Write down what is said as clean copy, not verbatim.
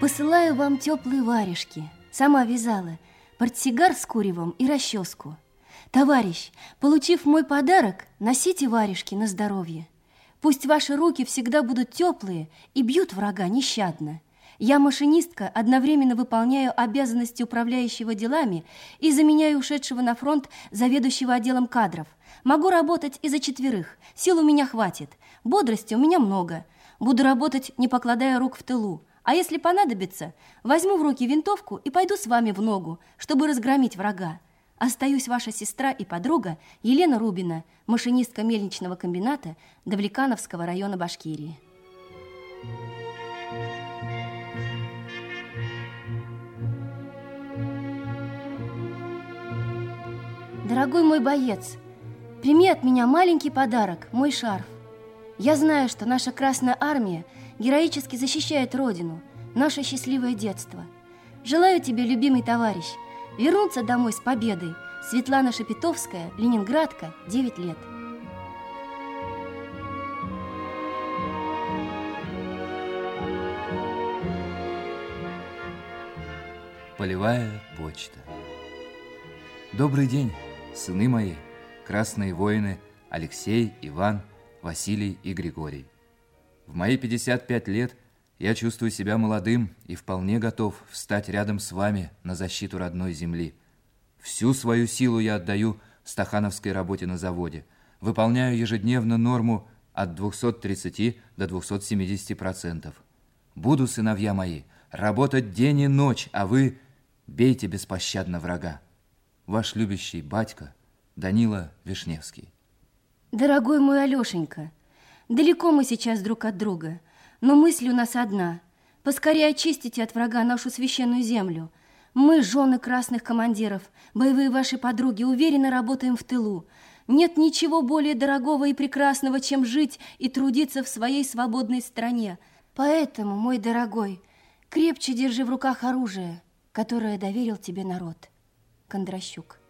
Посылаю вам теплые варежки. Сама вязала. Портсигар с куревом и расческу. Товарищ, получив мой подарок, носите варежки на здоровье. Пусть ваши руки всегда будут теплые и бьют врага нещадно. Я машинистка, одновременно выполняю обязанности управляющего делами и заменяю ушедшего на фронт заведующего отделом кадров. Могу работать и за 4, сил у меня хватит, бодрости у меня много. Буду работать, не покладая рук в тылу. А если понадобится, возьму в руки винтовку и пойду с вами в ногу, чтобы разгромить врага. Остаюсь ваша сестра и подруга Елена Рубина, машинистка мельничного комбината Давлекановского района Башкирии. Дорогой мой боец, прими от меня маленький подарок, мой шарф. Я знаю, что наша Красная Армия героически защищает Родину, наше счастливое детство. Желаю тебе, любимый товарищ, вернуться домой с победой. Светлана Шепетовская, Ленинградка, 9 лет. Полевая почта. Добрый день, сыны мои, красные воины Алексей, Иван, Василий и Григорий. В мои 55 лет я чувствую себя молодым и вполне готов встать рядом с вами на защиту родной земли. Всю свою силу я отдаю стахановской работе на заводе. Выполняю ежедневно норму от 230 до 270%. Буду, сыновья мои, работать день и ночь, а вы бейте беспощадно врага. Ваш любящий батька Данила Вишневский. Дорогой мой Алешенька, далеко мы сейчас друг от друга, но мысль у нас одна. Поскорее очистите от врага нашу священную землю. Мы, жены красных командиров, боевые ваши подруги, уверенно работаем в тылу. Нет ничего более дорогого и прекрасного, чем жить и трудиться в своей свободной стране. Поэтому, мой дорогой, крепче держи в руках оружие, которое доверил тебе народ. Кондращук.